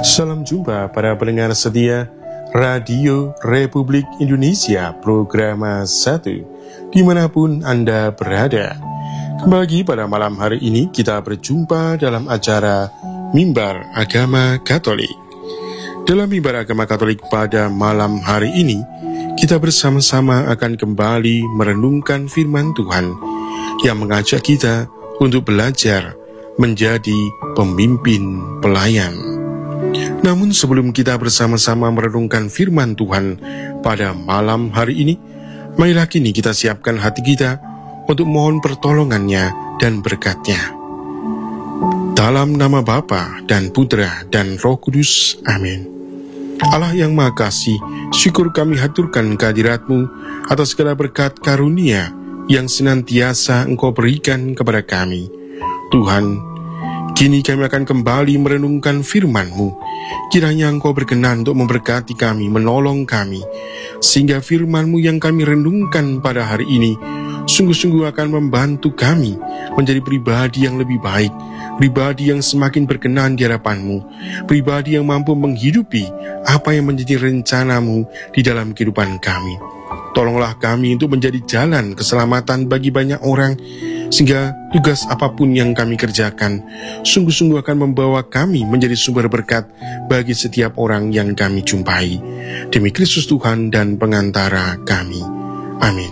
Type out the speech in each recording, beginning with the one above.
Salam jumpa para pendengar setia Radio Republik Indonesia Programa 1 dimanapun Anda berada. Kembali lagi pada malam hari ini kita berjumpa dalam acara Mimbar Agama Katolik. Dalam Mimbar Agama Katolik pada malam hari ini kita bersama-sama akan kembali merenungkan firman Tuhan yang mengajak kita untuk belajar menjadi pemimpin pelayan. Namun sebelum kita bersama-sama merenungkan firman Tuhan pada malam hari ini, marilah kini kita siapkan hati kita untuk mohon pertolongannya dan berkat-Nya. Dalam nama Bapa dan Putra dan Roh Kudus, amin. Allah yang Maha Kasih, syukur kami haturkan kehadirat-Mu atas segala berkat karunia yang senantiasa Engkau berikan kepada kami. Tuhan, kini kami akan kembali merenungkan firman-Mu. Kiranya Engkau berkenan untuk memberkati kami, menolong kami, sehingga firman-Mu yang kami renungkan pada hari ini sungguh-sungguh akan membantu kami menjadi pribadi yang lebih baik, pribadi yang semakin berkenan di hadapan-Mu, pribadi yang mampu menghidupi apa yang menjadi rencana-Mu di dalam kehidupan kami. Tolonglah kami untuk menjadi jalan keselamatan bagi banyak orang, sehingga tugas apapun yang kami kerjakan sungguh-sungguh akan membawa kami menjadi sumber berkat bagi setiap orang yang kami jumpai. Demi Kristus Tuhan dan pengantara kami. Amin.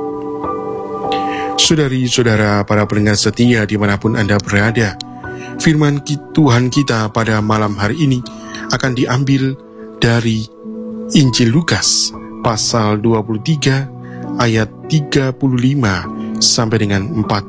Saudari-saudara para pendengar setia dimanapun Anda berada, firman Tuhan kita pada malam hari ini akan diambil dari Injil Lukas pasal 23 ayat 35 sampai dengan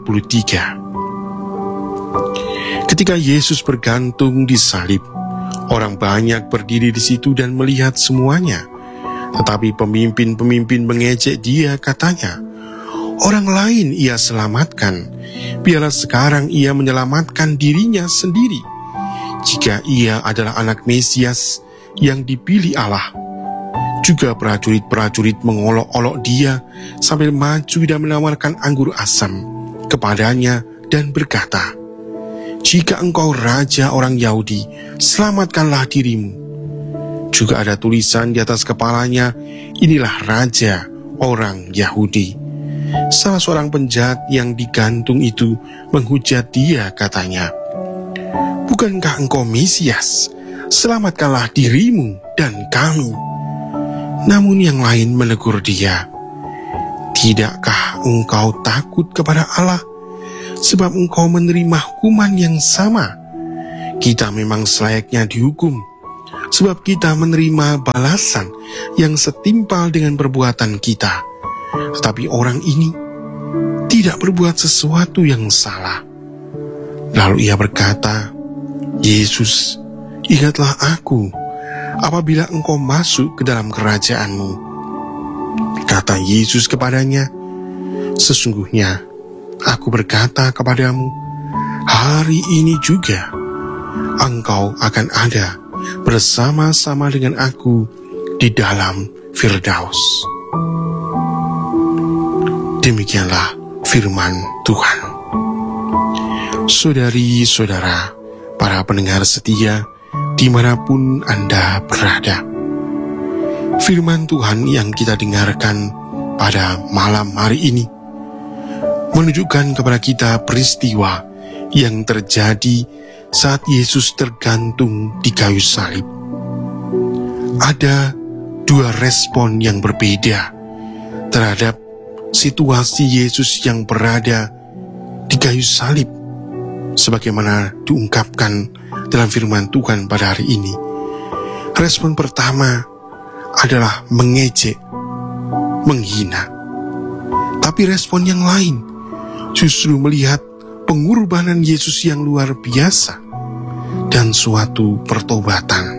43. Ketika Yesus bergantung di salib, orang banyak berdiri di situ dan melihat semuanya. Tetapi pemimpin-pemimpin mengejek Dia, katanya, "Orang lain Ia selamatkan, biarlah sekarang Ia menyelamatkan dirinya sendiri. Jika Ia adalah anak Mesias yang dipilih Allah." Juga prajurit-prajurit mengolok-olok Dia sambil maju dan menawarkan anggur asam kepadanya dan berkata, "Jika engkau raja orang Yahudi, selamatkanlah dirimu." Juga ada tulisan di atas kepalanya, "Inilah raja orang Yahudi." Salah seorang penjahat yang digantung itu menghujat Dia, katanya, "Bukankah engkau Mesias? Selamatkanlah dirimu dan kami." Namun yang lain menegur Dia, "Tidakkah engkau takut kepada Allah, sebab engkau menerima hukuman yang sama? Kita memang selayaknya dihukum, sebab kita menerima balasan yang setimpal dengan perbuatan kita. Tetapi orang ini tidak berbuat sesuatu yang salah." Lalu Ia berkata, "Yesus, ingatlah aku apabila engkau masuk ke dalam kerajaan-Mu." Kata Yesus kepadanya, "Sesungguhnya aku berkata kepadamu, hari ini juga engkau akan ada bersama-sama dengan aku di dalam Firdaus." Demikianlah firman Tuhan. Saudari-saudara, para pendengar setia dimanapun Anda berada, firman Tuhan yang kita dengarkan pada malam hari ini menunjukkan kepada kita peristiwa yang terjadi saat Yesus tergantung di kayu salib. Ada dua respon yang berbeda terhadap situasi Yesus yang berada di kayu salib, sebagaimana diungkapkan dalam firman Tuhan pada hari ini. Respon pertama adalah mengejek, menghina. Tapi respon yang lain justru melihat pengorbanan Yesus yang luar biasa dan suatu pertobatan.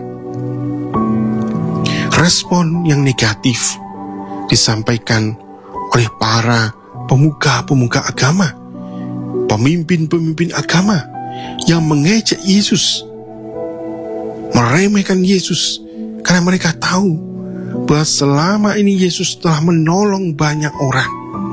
Respon yang negatif disampaikan oleh para pemuka-pemuka agama, pemimpin-pemimpin agama yang mengejek Yesus, meremehkan Yesus, karena mereka tahu bahwa selama ini Yesus telah menolong banyak orang.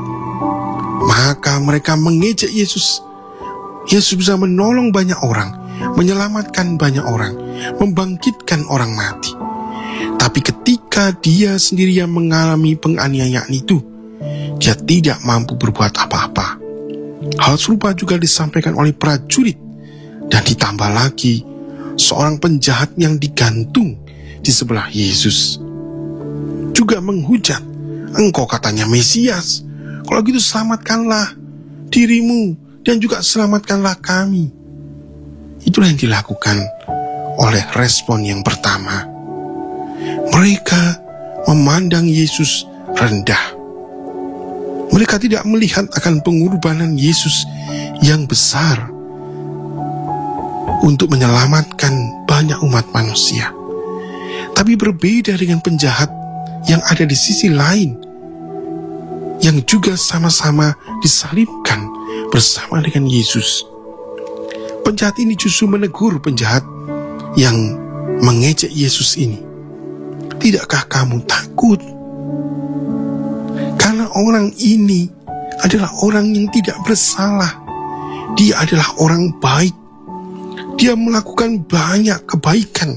Maka mereka mengejek Yesus. Yesus bisa menolong banyak orang, menyelamatkan banyak orang, membangkitkan orang mati. Tapi ketika dia sendiri yang mengalami penganiayaan itu, dia tidak mampu berbuat apa-apa. Hal serupa juga disampaikan oleh prajurit, dan ditambah lagi seorang penjahat yang digantung di sebelah Yesus juga menghujat, "Engkau katanya Mesias, kalau gitu selamatkanlah dirimu dan juga selamatkanlah kami." Itulah yang dilakukan oleh respon yang pertama. Mereka memandang Yesus rendah. Mereka tidak melihat akan pengorbanan Yesus yang besar untuk menyelamatkan banyak umat manusia. Tapi berbeda dengan penjahat yang ada di sisi lain, yang juga sama-sama disalibkan bersama dengan Yesus. Penjahat ini justru menegur penjahat yang mengejek Yesus ini. "Tidakkah kamu takut? Karena orang ini adalah orang yang tidak bersalah. Dia adalah orang baik. Dia melakukan banyak kebaikan.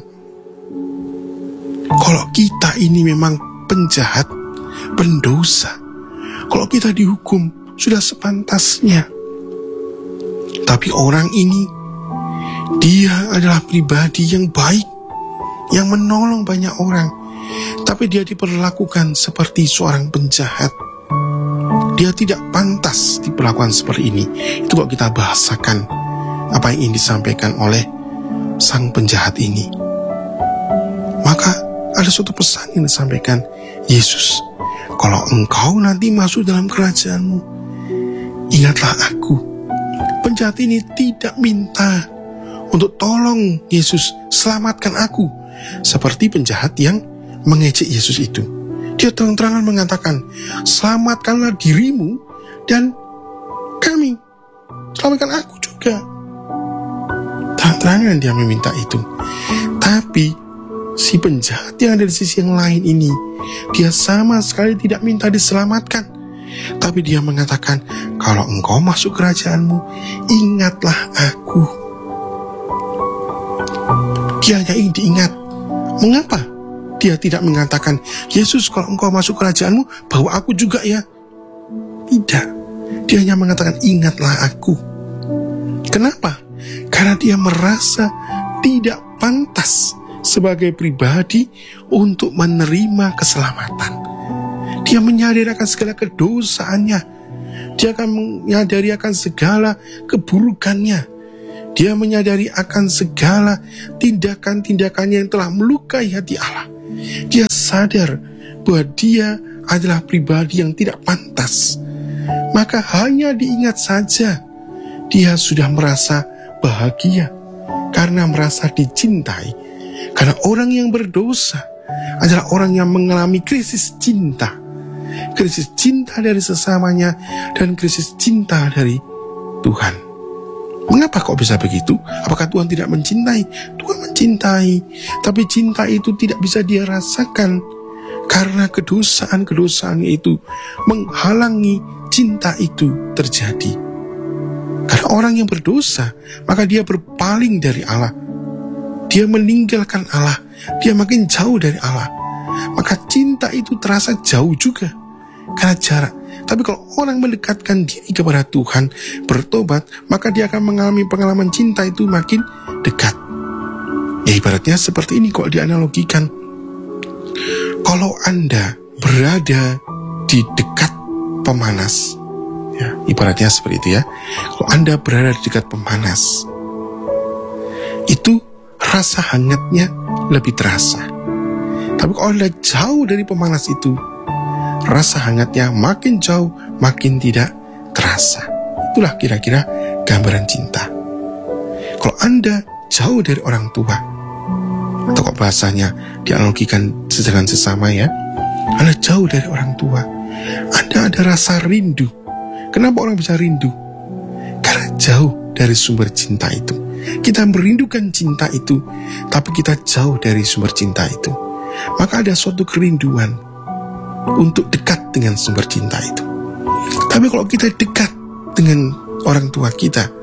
Kalau kita ini memang penjahat, pendosa, kalau kita dihukum sudah sepantasnya. Tapi orang ini, dia adalah pribadi yang baik, yang menolong banyak orang, tapi dia diperlakukan seperti seorang penjahat. Dia tidak pantas diperlakukan seperti ini." Itu kalau kita bahasakan apa yang ingin disampaikan oleh sang penjahat ini. Maka ada suatu pesan yang disampaikan Yesus, "Kalau engkau nanti masuk dalam kerajaanmu, ingatlah aku." Penjahat ini tidak minta untuk tolong Yesus, "Selamatkan aku," seperti penjahat yang mengejek Yesus itu. Dia terang-terangan mengatakan, "Selamatkanlah dirimu dan kami. Selamatkan aku juga." Terang-terangan dia meminta itu. Tapi si penjahat yang ada di sisi yang lain ini, dia sama sekali tidak minta diselamatkan. Tapi dia mengatakan, "Kalau engkau masuk kerajaanmu, ingatlah aku." Dia hanya ingin diingat. Mengapa dia tidak mengatakan, "Yesus, kalau engkau masuk kerajaanmu, bawa aku juga ya"? Tidak. Dia hanya mengatakan, "Ingatlah aku." Kenapa? Karena dia merasa tidak pantas sebagai pribadi untuk menerima keselamatan. Dia menyadari akan segala kedosaannya. Dia akan menyadari akan segala keburukannya. Dia menyadari akan segala tindakan-tindakannya yang telah melukai hati Allah. Dia sadar bahwa dia adalah pribadi yang tidak pantas. Maka hanya diingat saja, dia sudah merasa bahagia karena merasa dicintai. Karena orang yang berdosa adalah orang yang mengalami krisis cinta. Krisis cinta dari sesamanya dan krisis cinta dari Tuhan. Mengapa kok bisa begitu? Apakah Tuhan tidak mencintai? Tuhan mencintai, tapi cinta itu tidak bisa dia rasakan karena kedosaan-kedosaan itu menghalangi cinta itu terjadi. Karena orang yang berdosa, maka dia berpaling dari Allah. Dia meninggalkan Allah, dia makin jauh dari Allah. Maka cinta itu terasa jauh juga karena jarak. Tapi kalau orang mendekatkan diri kepada Tuhan, bertobat, maka dia akan mengalami pengalaman cinta itu makin dekat. Ya ibaratnya seperti ini kalau dianalogikan. Kalau Anda berada di dekat pemanas, ya, ibaratnya seperti itu ya. Kalau Anda berada di dekat pemanas, itu rasa hangatnya lebih terasa. Tapi kalau Anda jauh dari pemanas itu, rasa hangatnya makin jauh, makin tidak terasa. Itulah kira-kira gambaran cinta. Kalau Anda jauh dari orang tua, atau kok bahasanya dianalogikan dengan sesama ya, Anda jauh dari orang tua, Anda ada rasa rindu. Kenapa orang bisa rindu? Karena jauh dari sumber cinta itu. Kita merindukan cinta itu, tapi kita jauh dari sumber cinta itu. Maka ada suatu kerinduan untuk dekat dengan sumber cinta itu. Tapi kalau kita dekat dengan orang tua kita,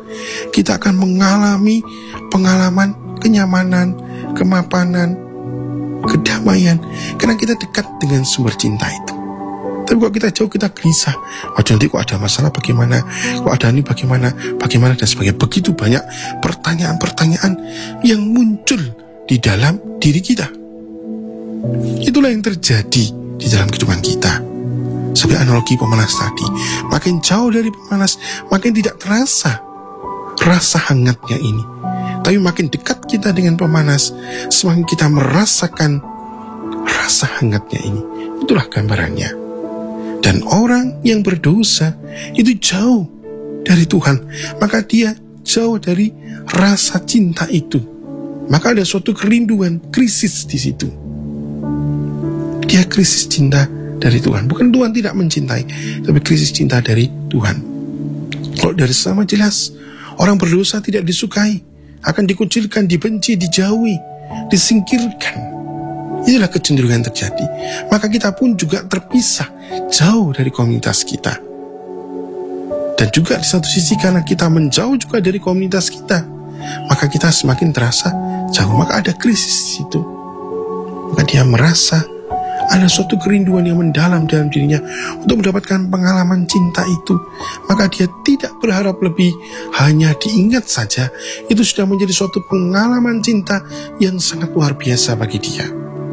kita akan mengalami pengalaman kenyamanan, kemapanan, kedamaian, karena kita dekat dengan sumber cinta itu. Tapi kalau kita jauh, kita gelisah. Nanti kok ada masalah bagaimana? Kok ada ini bagaimana? Bagaimana dan sebagainya. Begitu banyak pertanyaan-pertanyaan yang muncul di dalam diri kita. Itulah yang terjadi di dalam kehidupan kita. Seperti analogi pemanas tadi. Makin jauh dari pemanas, makin tidak terasa rasa hangatnya ini. Tapi makin dekat kita dengan pemanas, semakin kita merasakan rasa hangatnya ini. Itulah gambarannya. Dan orang yang berdosa itu jauh dari Tuhan, maka dia jauh dari rasa cinta itu. Maka ada suatu kerinduan, krisis di situ. Dia krisis cinta dari Tuhan. Bukan Tuhan tidak mencintai, tapi krisis cinta dari Tuhan. Kalau dari sama jelas, orang berdosa tidak disukai, akan dikucilkan, dibenci, dijauhi, disingkirkan. Inilah kecenderungan terjadi. Maka kita pun juga terpisah, jauh dari komunitas kita. Dan juga di satu sisi karena kita menjauh juga dari komunitas kita, maka kita semakin terasa jauh. Maka ada krisis di situ. Maka dia merasa ada suatu kerinduan yang mendalam dalam dirinya untuk mendapatkan pengalaman cinta itu. Maka dia tidak berharap lebih, hanya diingat saja itu sudah menjadi suatu pengalaman cinta yang sangat luar biasa bagi dia.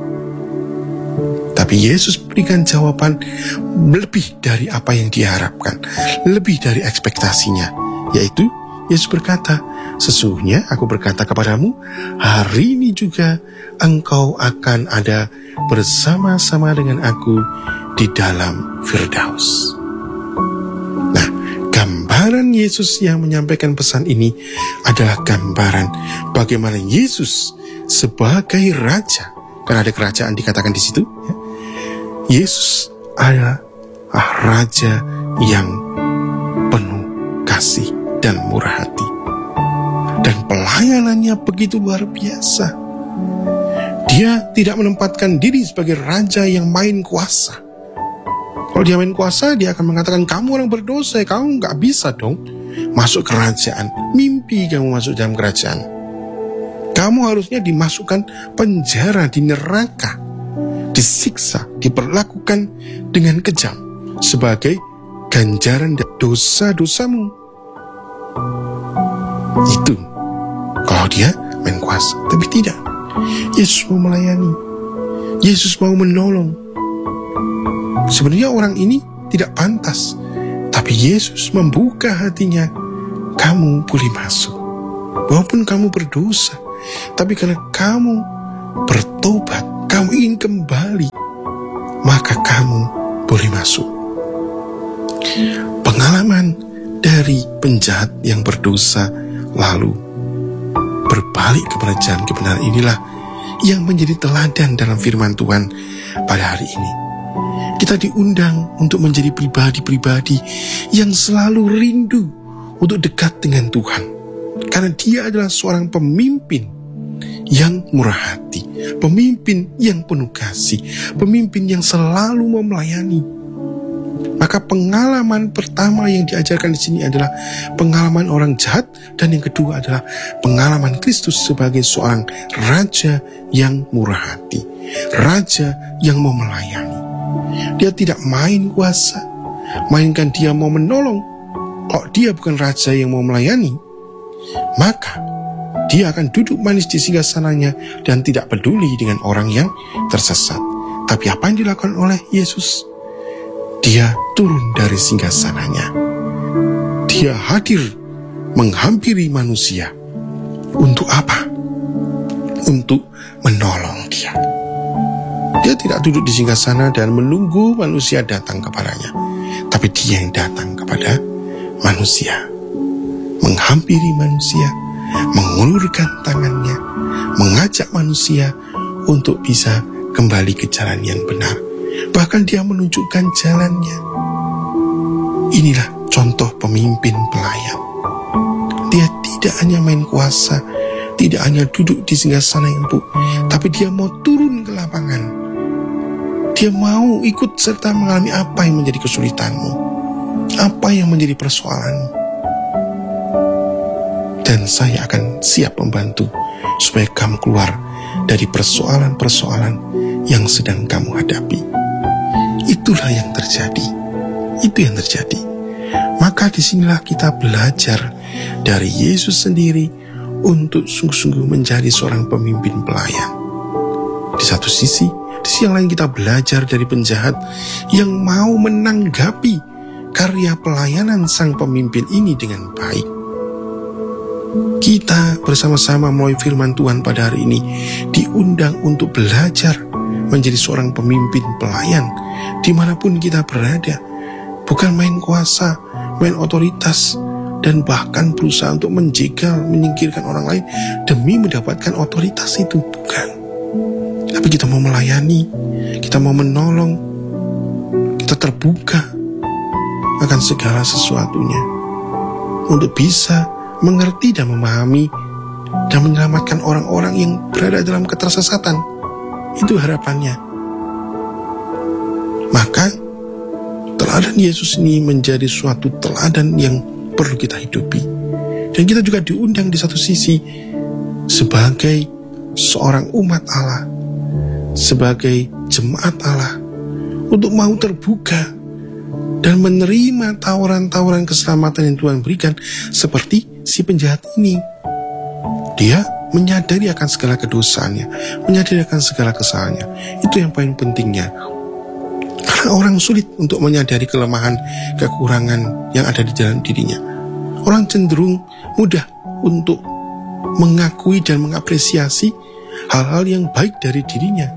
Tapi Yesus berikan jawaban lebih dari apa yang diharapkan, lebih dari ekspektasinya, yaitu Yesus berkata, sesungguhnya aku berkata kepadamu, hari ini juga engkau akan ada bersama-sama dengan aku di dalam Firdaus. Nah, gambaran Yesus yang menyampaikan pesan ini adalah gambaran bagaimana Yesus sebagai Raja, karena ada kerajaan dikatakan di situ, ya. Yesus adalah Raja yang penuh kasih dan murah hati. Dan pelayanannya begitu luar biasa. Dia tidak menempatkan diri sebagai raja yang main kuasa. Kalau dia main kuasa, dia akan mengatakan, kamu orang berdosa, kamu gak bisa dong masuk kerajaan. Mimpi kamu masuk dalam kerajaan. Kamu harusnya dimasukkan penjara, di neraka, disiksa, diperlakukan dengan kejam sebagai ganjaran dosa-dosamu. Itu kalau dia main kuasa. Tapi tidak, Yesus mau melayani, Yesus mau menolong. Sebenarnya orang ini tidak pantas, tapi Yesus membuka hatinya. Kamu boleh masuk, walaupun kamu berdosa, tapi karena kamu bertobat, kamu ingin kembali, maka kamu boleh masuk. Pengalaman dari penjahat yang berdosa lalu berbalik kepada jalan kebenaran inilah yang menjadi teladan dalam firman Tuhan pada hari ini. Kita diundang untuk menjadi pribadi-pribadi yang selalu rindu untuk dekat dengan Tuhan, karena Dia adalah seorang pemimpin yang murah hati, pemimpin yang penuh kasih, pemimpin yang selalu mau melayani. Maka pengalaman pertama yang diajarkan di sini adalah pengalaman orang jahat, dan yang kedua adalah pengalaman Kristus sebagai seorang raja yang murah hati, raja yang mau melayani. Dia tidak main kuasa, mainkan dia mau menolong. Kalau dia bukan raja yang mau melayani, maka dia akan duduk manis di singgasananya dan tidak peduli dengan orang yang tersesat. Tapi apa yang dilakukan oleh Yesus? Dia turun dari singgasananya. Dia hadir menghampiri manusia. Untuk apa? Untuk menolong dia. Dia tidak duduk di singgasana dan menunggu manusia datang kepadanya, tapi dia yang datang kepada manusia, menghampiri manusia, mengulurkan tangannya, mengajak manusia untuk bisa kembali ke jalan yang benar. Bahkan dia menunjukkan jalannya. Inilah contoh pemimpin pelayan. Dia tidak hanya main kuasa, tidak hanya duduk di singgasana yang empuk, tapi dia mau turun ke lapangan. Dia mau ikut serta mengalami apa yang menjadi kesulitanmu, apa yang menjadi persoalanmu. dan saya akan siap membantu supaya kamu keluar dari persoalan-persoalan yang sedang kamu hadapi. Itulah yang terjadi. Itu yang terjadi. Maka disinilah kita belajar dari Yesus sendiri untuk sungguh-sungguh menjadi seorang pemimpin pelayan. Di satu sisi yang lain kita belajar dari penjahat yang mau menanggapi karya pelayanan sang pemimpin ini dengan baik. Kita bersama-sama melalui firman Tuhan pada hari ini diundang untuk belajar menjadi seorang pemimpin pelayan dimanapun kita berada. Bukan main kuasa, main otoritas, dan bahkan berusaha untuk menjegal, menyingkirkan orang lain demi mendapatkan otoritas itu. Bukan. Tapi kita mau melayani, kita mau menolong, kita terbuka akan segala sesuatunya untuk bisa mengerti dan memahami dan menyelamatkan orang-orang yang berada dalam ketersesatan. Itu harapannya. Maka teladan Yesus ini menjadi suatu teladan yang perlu kita hidupi. Dan kita juga diundang di satu sisi sebagai seorang umat Allah, sebagai jemaat Allah, untuk mau terbuka dan menerima tawaran-tawaran keselamatan yang Tuhan berikan, seperti si penjahat ini. Dia menyadari akan segala kedosaannya, menyadari akan segala kesalahannya. Itu yang paling pentingnya. Karena orang sulit untuk menyadari kelemahan, kekurangan yang ada di dalam dirinya. Orang cenderung mudah untuk mengakui dan mengapresiasi hal-hal yang baik dari dirinya.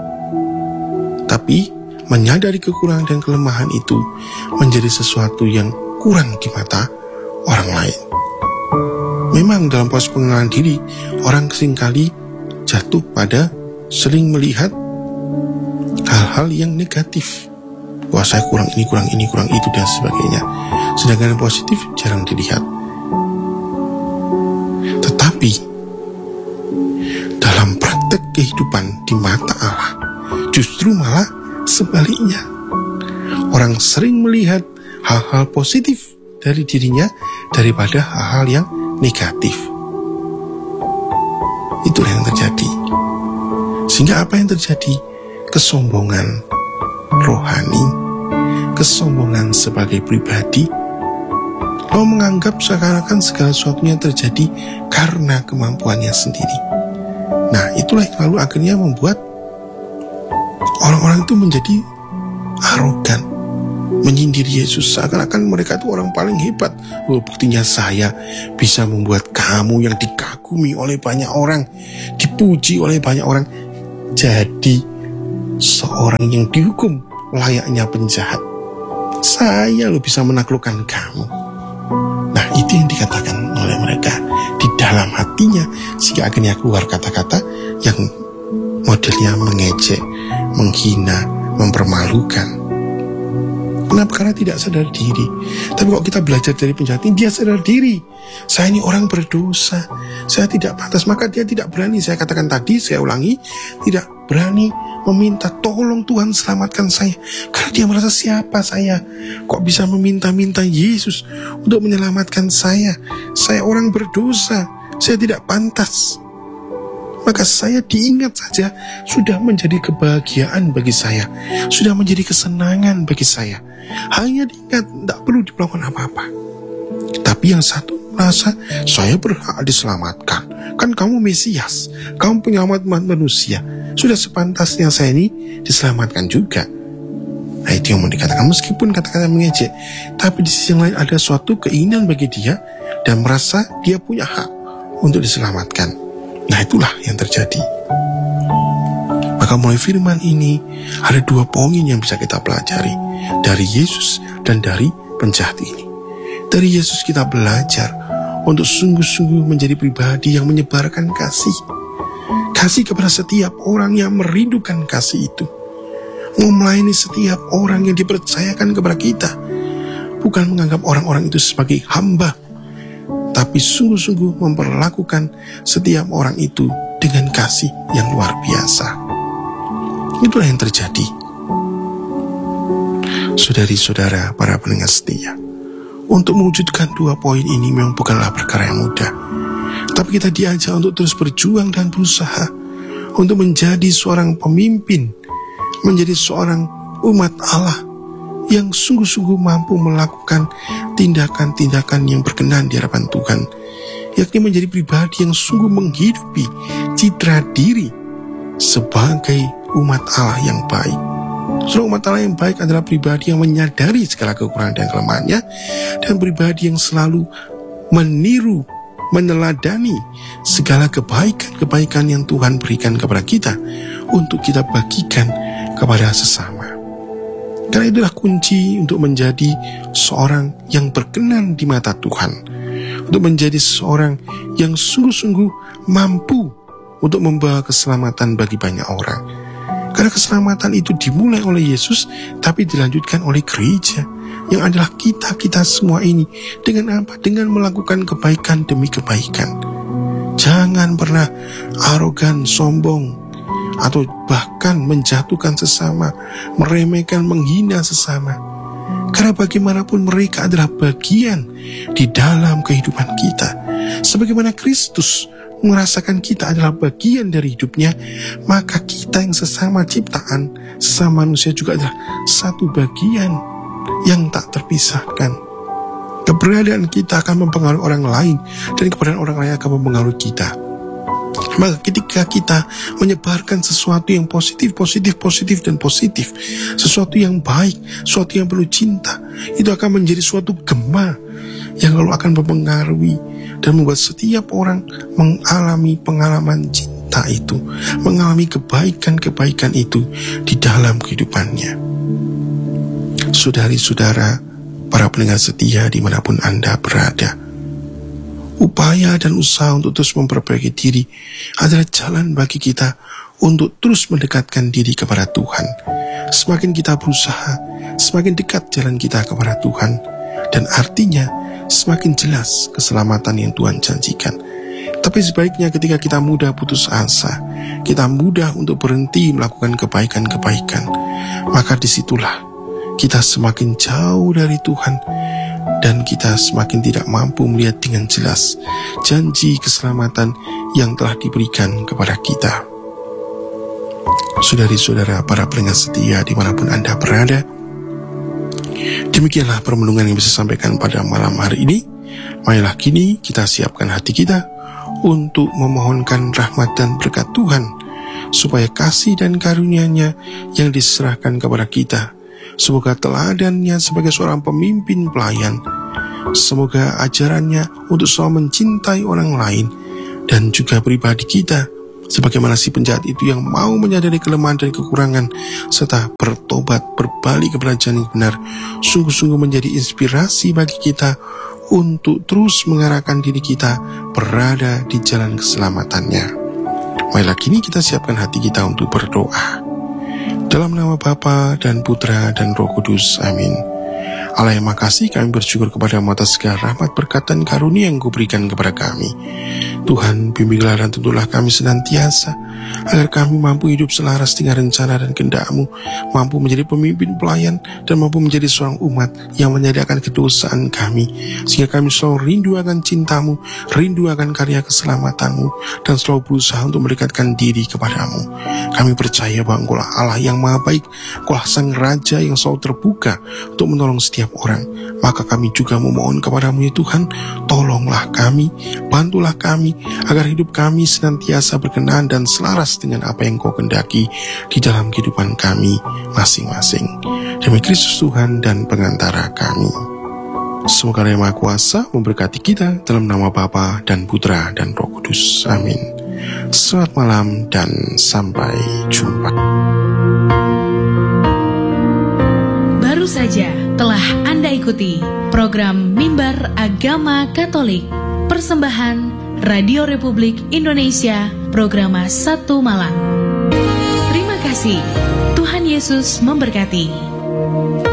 Tapi menyadari kekurangan dan kelemahan itu menjadi sesuatu yang kurang di mata orang lain. Memang dalam proses pengenalan diri, orang seringkali jatuh pada sering melihat hal-hal yang negatif. Wah, saya kurang ini, kurang itu, dan sebagainya. Sedangkan yang positif jarang dilihat. Tetapi dalam praktek kehidupan di mata Allah, justru malah sebaliknya. Orang sering melihat hal-hal positif dari dirinya daripada hal-hal yang negatif. Itulah yang terjadi. Sehingga apa yang terjadi? Kesombongan rohani, kesombongan sebagai pribadi, lalu menganggap seakan-akan segala sesuatunya terjadi karena kemampuannya sendiri. Nah, itulah yang lalu akhirnya membuat orang-orang itu menjadi arogan, menyindir Yesus seakan-akan mereka itu orang paling hebat. Buktinya saya bisa membuat kamu yang dikagumi oleh banyak orang, dipuji oleh banyak orang, jadi seorang yang dihukum layaknya penjahat. Saya bisa menaklukkan kamu. Nah, itu yang dikatakan oleh mereka di dalam hatinya, sehingga akhirnya keluar kata-kata yang modelnya mengejek, menghina, mempermalukan. Kenapa? Karena tidak sadar diri. Tapi kalau kita belajar dari penjahat ini, dia sadar diri. Saya ini orang berdosa, saya tidak pantas. Maka dia tidak berani, saya katakan tadi, saya ulangi, tidak berani meminta tolong Tuhan selamatkan saya. Karena dia merasa, siapa saya? Kok bisa meminta-minta Yesus untuk menyelamatkan saya? Saya orang berdosa, saya tidak pantas. Maka saya diingat saja sudah menjadi kebahagiaan bagi saya, sudah menjadi kesenangan bagi saya. Hanya diingat, tidak perlu dilakukan apa-apa. Tapi yang satu merasa, saya berhak diselamatkan. Kan kamu Mesias, kamu penyelamat manusia, sudah sepantasnya saya ini diselamatkan juga. Nah, itu yang mau dikatakan, meskipun kata-kata mengejek, tapi di sisi yang lain ada suatu keinginan bagi dia dan merasa dia punya hak untuk diselamatkan. Nah, itulah yang terjadi. Maka mulai firman ini ada dua poin yang bisa kita pelajari dari Yesus dan dari penjahat ini. Dari Yesus kita belajar untuk sungguh-sungguh menjadi pribadi yang menyebarkan kasih. Kasih kepada setiap orang yang merindukan kasih itu. Melayani setiap orang yang dipercayakan kepada kita. Bukan menganggap orang-orang itu sebagai hamba, tapi sungguh-sungguh memperlakukan setiap orang itu dengan kasih yang luar biasa. Itulah yang terjadi. Saudari-saudara, para pendengar setia, untuk mewujudkan dua poin ini memang bukanlah perkara yang mudah. Tetapi kita diajak untuk terus berjuang dan berusaha untuk menjadi seorang pemimpin, menjadi seorang umat Allah yang sungguh-sungguh mampu melakukan tindakan-tindakan yang berkenan di hadapan Tuhan, yakni menjadi pribadi yang sungguh menghidupi citra diri sebagai umat Allah yang baik. Seorang umat Allah yang baik adalah pribadi yang menyadari segala kekurangan dan kelemahannya, dan pribadi yang selalu meniru, meneladani segala kebaikan-kebaikan yang Tuhan berikan kepada kita untuk kita bagikan kepada sesama. Karena itulah kunci untuk menjadi seorang yang berkenan di mata Tuhan, untuk menjadi seorang yang sungguh-sungguh mampu untuk membawa keselamatan bagi banyak orang. Karena keselamatan itu dimulai oleh Yesus, tapi dilanjutkan oleh gereja, yang adalah kita semua ini. Dengan apa? Dengan melakukan kebaikan demi kebaikan. Jangan pernah arogan, sombong, atau bahkan menjatuhkan sesama, meremehkan, menghina sesama. Karena bagaimanapun mereka adalah bagian di dalam kehidupan kita. Sebagaimana Kristus merasakan kita adalah bagian dari hidupnya, maka kita yang sesama ciptaan, sesama manusia juga adalah satu bagian yang tak terpisahkan. Keberadaan kita akan mempengaruhi orang lain, dan keberadaan orang lain akan mempengaruhi kita. Maka ketika kita menyebarkan sesuatu yang positif, sesuatu yang baik, sesuatu yang penuh cinta, itu akan menjadi suatu gema yang lalu akan mempengaruhi dan membuat setiap orang mengalami pengalaman cinta itu, mengalami kebaikan-kebaikan itu di dalam kehidupannya. Saudari-saudara, para pendengar setia dimanapun Anda berada, upaya dan usaha untuk terus memperbaiki diri adalah jalan bagi kita untuk terus mendekatkan diri kepada Tuhan. Semakin kita berusaha, semakin dekat jalan kita kepada Tuhan, dan artinya semakin jelas keselamatan yang Tuhan janjikan. Tapi sebaiknya ketika kita mudah putus asa, kita mudah untuk berhenti melakukan kebaikan-kebaikan, maka disitulah kita semakin jauh dari Tuhan, dan kita semakin tidak mampu melihat dengan jelas janji keselamatan yang telah diberikan kepada kita. Saudari-saudara, para pendengar setia dimanapun Anda berada, demikianlah permenungan yang bisa sampaikan pada malam hari ini. Marilah kini kita siapkan hati kita untuk memohonkan rahmat dan berkat Tuhan, supaya kasih dan karunia-Nya yang diserahkan kepada kita, semoga teladannya sebagai seorang pemimpin pelayan, semoga ajarannya untuk selalu mencintai orang lain, dan juga pribadi kita sebagaimana si penjahat itu yang mau menyadari kelemahan dan kekurangan serta bertobat, berbalik kepada jalan yang benar, sungguh-sungguh menjadi inspirasi bagi kita untuk terus mengarahkan diri kita berada di jalan keselamatannya. Marilah kini kita siapkan hati kita untuk berdoa. Dalam nama Bapa dan Putra dan Roh Kudus, amin. Allah yang makasih, kami bersyukur kepada-Mu atas segala rahmat, berkat dan karunia yang Kau berikan kepada kami. Tuhan, bimbinglah dan tuntunlah kami senantiasa, agar kami mampu hidup selaras dengan rencana dan kehendak-Mu, mampu menjadi pemimpin pelayan, dan mampu menjadi seorang umat yang menyediakan kedosaan kami, sehingga kami selalu rindu akan cinta-Mu, rindu akan karya keselamatan-Mu, dan selalu berusaha untuk mendekatkan diri kepada-Mu. Kami percaya bahwa Engkau Allah yang maha baik, Engkau Sang Raja yang selalu terbuka untuk menolong setiap orang. Maka kami juga memohon kepada-Mu ya Tuhan, tolonglah kami, bantulah kami, agar hidup kami senantiasa berkenan dan selaras dengan apa yang Kau kehendaki di dalam kehidupan kami masing-masing. Demi Kristus Tuhan dan pengantara kami. Semoga Yang Maha Kuasa memberkati kita dalam nama Bapa dan Putra dan Roh Kudus. Amin. Selamat malam dan sampai jumpa. Baru saja telah Anda ikuti program Mimbar Agama Katolik, persembahan Radio Republik Indonesia, Programa 1 Malam. Terima kasih. Tuhan Yesus memberkati.